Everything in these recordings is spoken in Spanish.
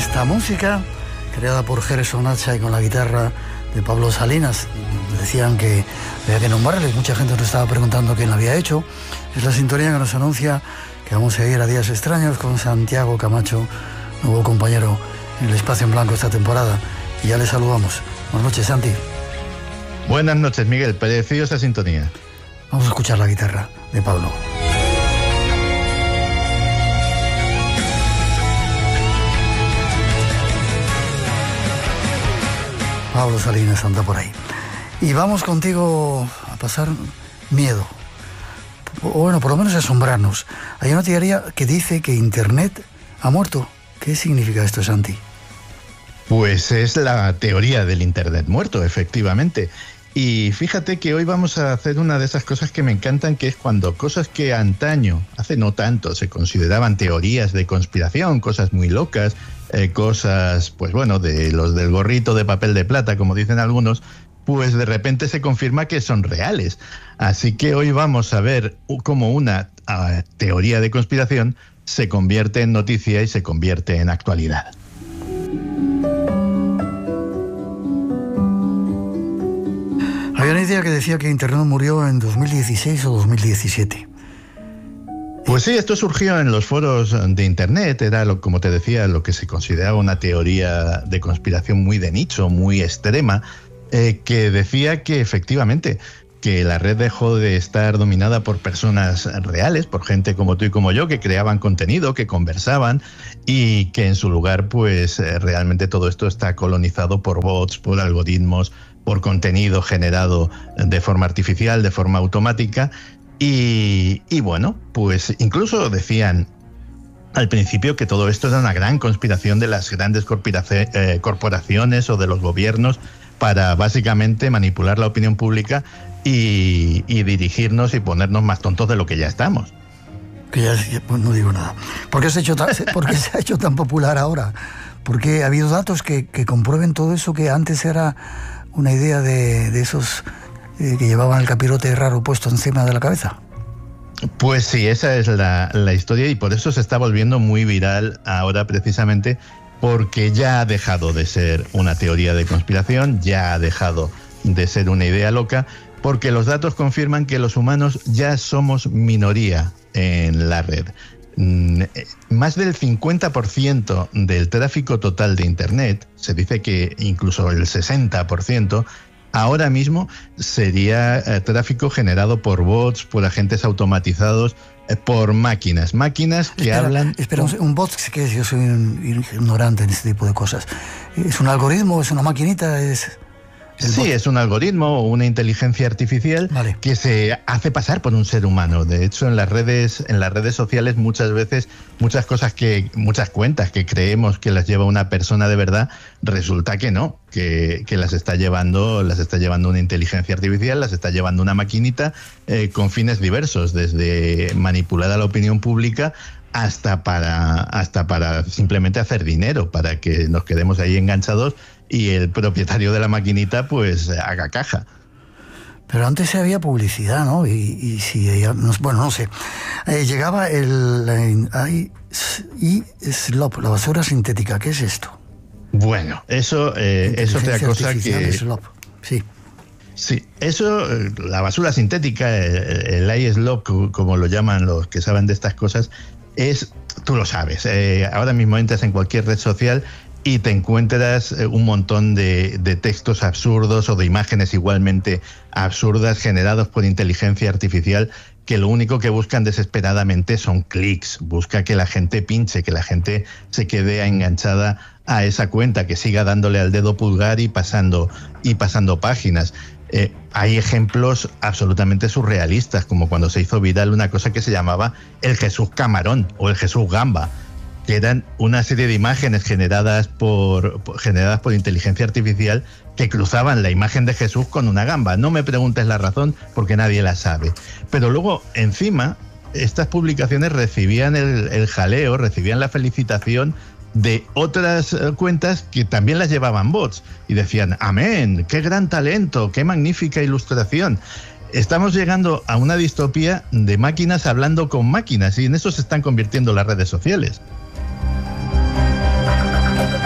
esta música creada por Gerson Hacha y con la guitarra de Pablo Salinas. Decían que había que nombrarles, mucha gente nos estaba preguntando quién la había hecho. Es la sintonía que nos anuncia que vamos a ir a Días Extraños con Santiago Camacho, nuevo compañero en el Espacio en Blanco esta temporada. Y ya le saludamos. Buenas noches, Santi. Buenas noches, Miguel. Preciosa sintonía. Vamos a escuchar la guitarra de Pablo. Pablo Salinas anda por ahí. Y vamos contigo a pasar miedo. O bueno, por lo menos asombrarnos. Hay una teoría que dice que Internet ha muerto. ¿Qué significa esto, Santi? Pues es la teoría del Internet muerto, efectivamente. Y fíjate que hoy vamos a hacer una de esas cosas que me encantan, que es cuando cosas que antaño, hace no tanto, se consideraban teorías de conspiración, cosas muy locas, cosas, pues bueno, de los del gorrito de papel de plata, como dicen algunos, pues de repente se confirma que son reales. Así que hoy vamos a ver cómo una teoría de conspiración se convierte en noticia y se convierte en actualidad. Había una idea que decía que Internet murió en 2016 o 2017. Pues sí, esto surgió en los foros de Internet, era, como te decía, lo que se consideraba una teoría de conspiración muy de nicho, muy extrema, que decía que efectivamente que la red dejó de estar dominada por personas reales, por gente como tú y como yo, que creaban contenido, que conversaban, y que en su lugar pues realmente todo esto está colonizado por bots, por algoritmos, por contenido generado de forma artificial, de forma automática. Y bueno, pues incluso decían al principio que todo esto era una gran conspiración de las grandes corporaciones o de los gobiernos para básicamente manipular la opinión pública y dirigirnos y ponernos más tontos de lo que ya estamos. Que ya pues no digo nada. ¿Por qué se ha hecho tan popular ahora? Porque ha habido datos que comprueben todo eso que antes era una idea de esos que llevaban el capirote raro puesto encima de la cabeza. Pues sí, esa es la historia, y por eso se está volviendo muy viral ahora precisamente, porque ya ha dejado de ser una teoría de conspiración, ya ha dejado de ser una idea loca, porque los datos confirman que los humanos ya somos minoría en la red. Más del 50% del tráfico total de Internet, se dice que incluso el 60%, ahora mismo sería tráfico generado por bots, por agentes automatizados, por máquinas que hablan... Espera, un bot, que yo soy un ignorante en este tipo de cosas. ¿Es un algoritmo? ¿Es una maquinita? Sí, es un algoritmo o una inteligencia artificial, vale, que se hace pasar por un ser humano. De hecho, en las redes sociales muchas veces, muchas cuentas que creemos que las lleva una persona de verdad, resulta que no, que las está llevando una inteligencia artificial, las está llevando una maquinita con fines diversos, desde manipular a la opinión pública hasta para simplemente hacer dinero, para que nos quedemos ahí enganchados y el propietario de la maquinita pues haga caja. Pero antes había publicidad, ¿no? Y si bueno, no sé. Llegaba el iSlop, la basura sintética. ¿Qué es esto? Bueno, eso es otra cosa que... Slop. Sí. Sí, eso, la basura sintética, el iSlop, como lo llaman los que saben de estas cosas, tú lo sabes, ahora mismo entras en cualquier red social y te encuentras un montón de textos absurdos o de imágenes igualmente absurdas generados por inteligencia artificial, que lo único que buscan desesperadamente son clics, busca que la gente pinche, que la gente se quede enganchada a esa cuenta, que siga dándole al dedo pulgar y pasando páginas. Hay ejemplos absolutamente surrealistas, como cuando se hizo viral una cosa que se llamaba el Jesús Camarón o el Jesús Gamba, que eran una serie de imágenes generadas por inteligencia artificial que cruzaban la imagen de Jesús con una gamba. No me preguntes la razón, porque nadie la sabe. Pero luego, encima, estas publicaciones recibían el jaleo, recibían la felicitación de otras cuentas que también las llevaban bots y decían: amén, qué gran talento, qué magnífica ilustración. Estamos llegando a una distopía de máquinas hablando con máquinas, y en eso se están convirtiendo las redes sociales.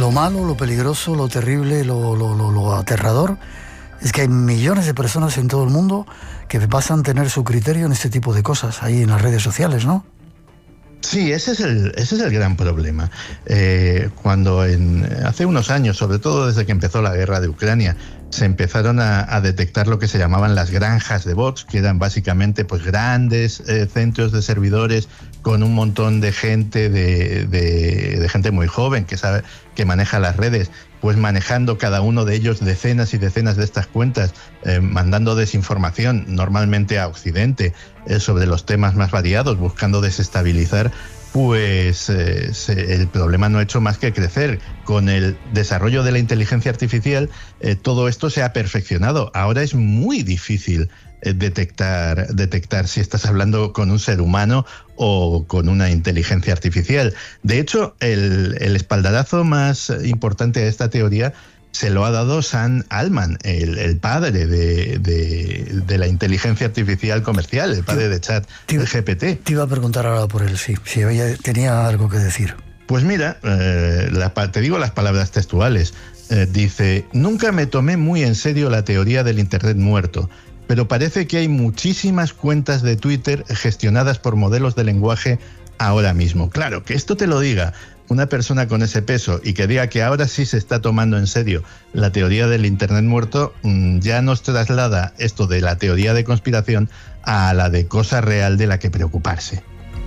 Lo malo, lo peligroso, lo terrible, lo aterrador es que hay millones de personas en todo el mundo que pasan a tener su criterio en este tipo de cosas, ahí en las redes sociales, ¿no? Sí, ese es el gran problema. Cuando hace unos años, sobre todo desde que empezó la guerra de Ucrania, se empezaron a detectar lo que se llamaban las granjas de bots, que eran básicamente pues grandes centros de servidores con un montón de gente, de gente muy joven que maneja las redes, pues manejando cada uno de ellos decenas y decenas de estas cuentas, mandando desinformación normalmente a Occidente sobre los temas más variados, buscando desestabilizar. Pues el problema no ha hecho más que crecer. Con el desarrollo de la inteligencia artificial, todo esto se ha perfeccionado. Ahora es muy difícil detectar si estás hablando con un ser humano o con una inteligencia artificial. De hecho, el espaldarazo más importante a esta teoría se lo ha dado Sam Altman, el padre de la inteligencia artificial comercial, el padre de ChatGPT. Te iba a preguntar ahora por él, si ella tenía algo que decir. Pues mira, te digo las palabras textuales. Dice: nunca me tomé muy en serio la teoría del Internet muerto, pero parece que hay muchísimas cuentas de Twitter gestionadas por modelos de lenguaje ahora mismo. Claro, que esto te lo diga una persona con ese peso y que diga que ahora sí se está tomando en serio la teoría del Internet muerto, ya nos traslada esto de la teoría de conspiración a la de cosa real de la que preocuparse.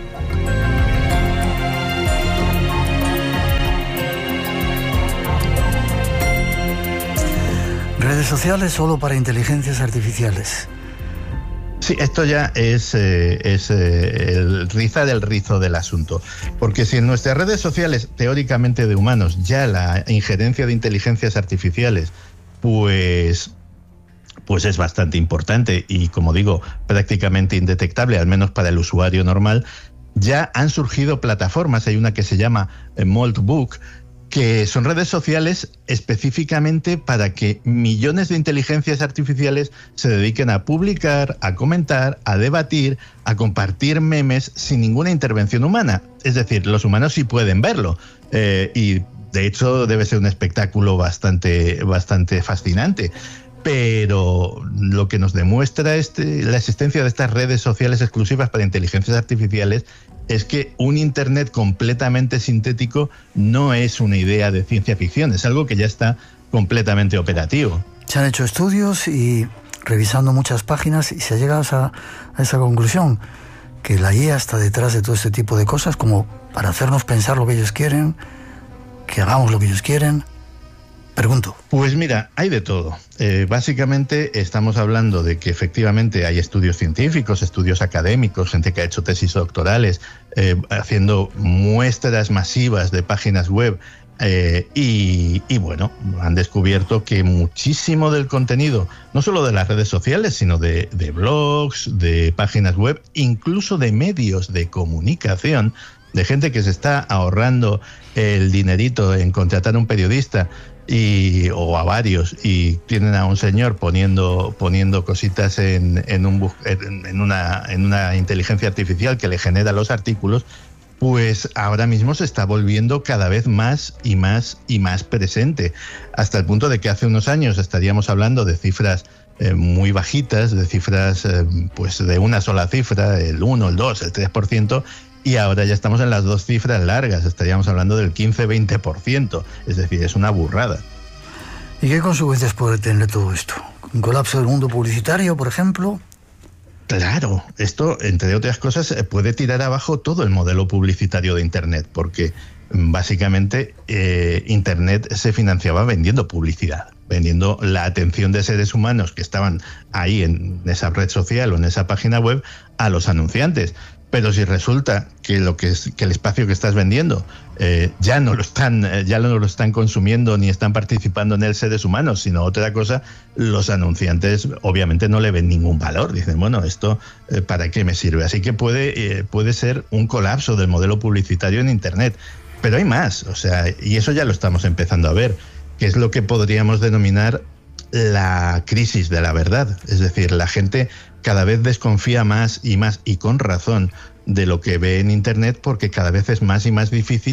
Redes sociales solo para inteligencias artificiales. Sí, esto ya es el rizar el rizo del asunto. Porque si en nuestras redes sociales, teóricamente de humanos, ya la injerencia de inteligencias artificiales, pues es bastante importante y, como digo, prácticamente indetectable, al menos para el usuario normal, ya han surgido plataformas. Hay una que se llama Moltbook, que son redes sociales específicamente para que millones de inteligencias artificiales se dediquen a publicar, a comentar, a debatir, a compartir memes sin ninguna intervención humana. Es decir, los humanos sí pueden verlo y de hecho debe ser un espectáculo bastante fascinante. Pero lo que nos demuestra la existencia de estas redes sociales exclusivas para inteligencias artificiales es que un Internet completamente sintético no es una idea de ciencia ficción, es algo que ya está completamente operativo. Se han hecho estudios y revisando muchas páginas y se ha llegado a esa conclusión, que la IA está detrás de todo este tipo de cosas, como para hacernos pensar lo que ellos quieren, que hagamos lo que ellos quieren. Pregunto. Pues mira, hay de todo. Básicamente estamos hablando de que efectivamente hay estudios científicos, estudios académicos, gente que ha hecho tesis doctorales, haciendo muestras masivas de páginas web y bueno, han descubierto que muchísimo del contenido, no solo de las redes sociales, sino de blogs, de páginas web, incluso de medios de comunicación, de gente que se está ahorrando el dinerito en contratar a un periodista o a varios, y tienen a un señor poniendo cositas en una inteligencia artificial que le genera los artículos, pues ahora mismo se está volviendo cada vez más y más y más presente, hasta el punto de que hace unos años estaríamos hablando de cifras muy bajitas, de cifras pues de una sola cifra, el 1, el 2, el 3%, y ahora ya estamos en las dos cifras largas, estaríamos hablando del 15-20%, es decir, es una burrada. ¿Y qué consecuencias puede tener todo esto? ¿Un colapso del mundo publicitario, por ejemplo? Claro, esto, entre otras cosas, puede tirar abajo todo el modelo publicitario de Internet, porque básicamente Internet se financiaba vendiendo publicidad, vendiendo la atención de seres humanos que estaban ahí en esa red social o en esa página web a los anunciantes. Pero si resulta que el espacio que estás vendiendo ya no lo están consumiendo ni están participando en él seres humanos, sino otra cosa, los anunciantes obviamente no le ven ningún valor. Dicen, bueno, esto ¿para qué me sirve? Así que puede ser un colapso del modelo publicitario en Internet. Pero hay más, o sea, y eso ya lo estamos empezando a ver, que es lo que podríamos denominar la crisis de la verdad. Es decir, la gente cada vez desconfía más, y con razón, de lo que ve en Internet, porque cada vez es más y más difícil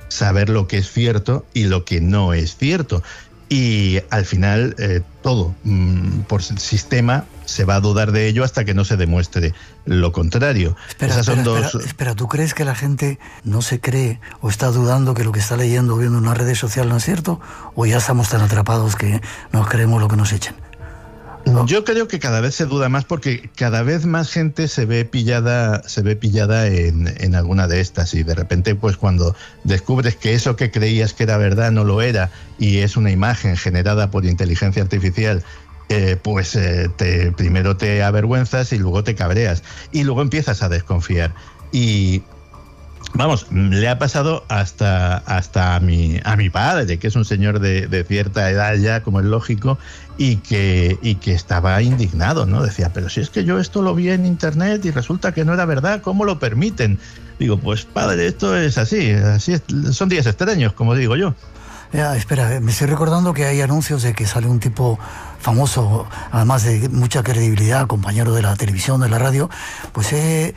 saber lo que es cierto y lo que no es cierto. Y al final todo por sistema se va a dudar de ello hasta que no se demuestre lo contrario. Espera, ¿tú crees que la gente no se cree o está dudando que lo que está leyendo o viendo en una red social no es cierto? ¿O ya estamos tan atrapados que nos creemos lo que nos echen? ¿No? Yo creo que cada vez se duda más porque cada vez más gente se ve pillada en alguna de estas, y de repente pues cuando descubres que eso que creías que era verdad no lo era y es una imagen generada por inteligencia artificial, primero te avergüenzas y luego te cabreas y luego empiezas a desconfiar. Y vamos, le ha pasado hasta a mi padre, que es un señor de cierta edad ya, como es lógico, y que estaba indignado, ¿no? Decía, pero si es que yo esto lo vi en internet y resulta que no era verdad, ¿cómo lo permiten? Digo, pues padre, esto es así es, son días extraños, como digo yo. Ya, espera, me estoy recordando que hay anuncios de que sale un tipo famoso, además de mucha credibilidad, compañero de la televisión, de la radio, pues he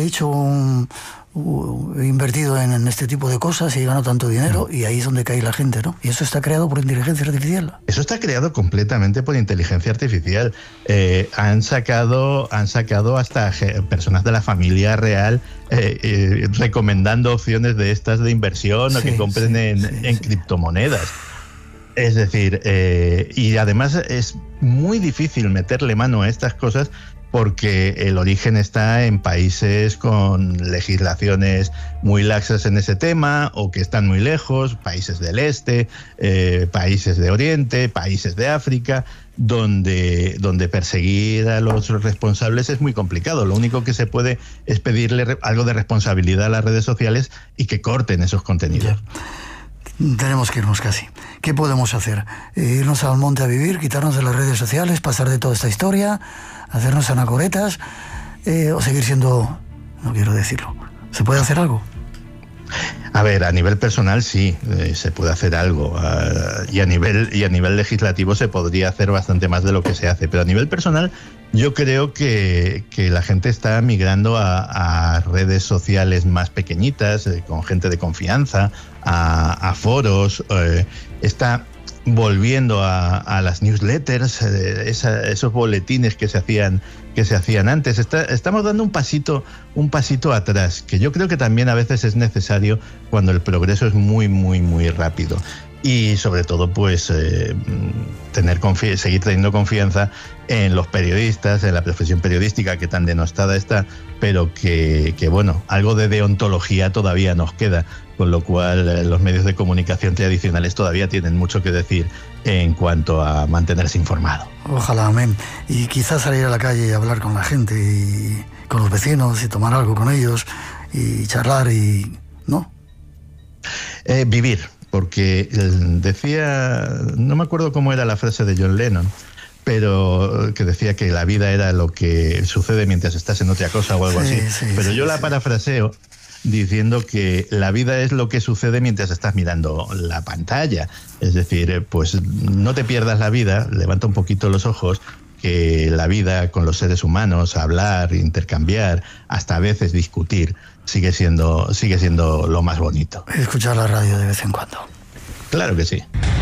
invertido en este tipo de cosas y he ganado tanto dinero, y ahí es donde cae la gente, ¿no? Y eso está creado por inteligencia artificial. Eso está creado completamente por inteligencia artificial. Han sacado hasta personas de la familia real recomendando opciones de estas de inversión o que compren en criptomonedas. Es decir, y además es muy difícil meterle mano a estas cosas porque el origen está en países con legislaciones muy laxas en ese tema o que están muy lejos, países del este, países de Oriente, países de África, donde perseguir a los responsables es muy complicado. Lo único que se puede es pedirle algo de responsabilidad a las redes sociales y que corten esos contenidos. Ya. Tenemos que irnos casi. ¿Qué podemos hacer? ¿Irnos al monte a vivir, quitarnos de las redes sociales, pasar de toda esta historia, hacernos anacoretas, o seguir siendo, no quiero decirlo, ¿se puede hacer algo? A ver, a nivel personal sí, se puede hacer algo, y a nivel legislativo se podría hacer bastante más de lo que se hace, pero a nivel personal yo creo que la gente está migrando a redes sociales más pequeñitas, con gente de confianza, a foros, está volviendo a las newsletters, esos boletines que se hacían antes. Estamos dando un pasito atrás, que yo creo que también a veces es necesario cuando el progreso es muy, muy, muy rápido. Y sobre todo, pues, seguir teniendo confianza en los periodistas, en la profesión periodística, que tan denostada está, pero que bueno, algo de deontología todavía nos queda, con lo cual los medios de comunicación tradicionales todavía tienen mucho que decir en cuanto a mantenerse informado. Ojalá, amén. Y quizás salir a la calle y hablar con la gente, y con los vecinos, y tomar algo con ellos, y charlar, ¿no? Vivir. Porque decía, no me acuerdo cómo era la frase de John Lennon, pero que decía que la vida era lo que sucede mientras estás en otra cosa o algo así. Pero yo la parafraseo diciendo que la vida es lo que sucede mientras estás mirando la pantalla. Es decir, pues no te pierdas la vida, levanta un poquito los ojos, que la vida con los seres humanos, hablar, intercambiar, hasta a veces discutir, sigue siendo lo más bonito. Escuchar la radio de vez en cuando. Claro que sí.